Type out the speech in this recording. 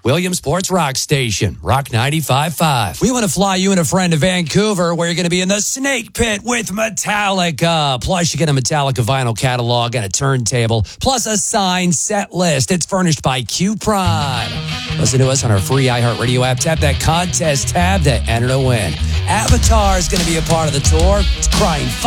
William Sports Rock Station, Rock 95.5. We want to fly you and a friend to Vancouver, where you're going to be in the Snake Pit with Metallica. Plus, you get a Metallica vinyl catalog and a turntable, plus a signed set list. It's furnished by Q Prime. Listen to us on our free iHeartRadio app. Tap that contest tab to enter to win. Avatar is going to be a part of the tour. It's crying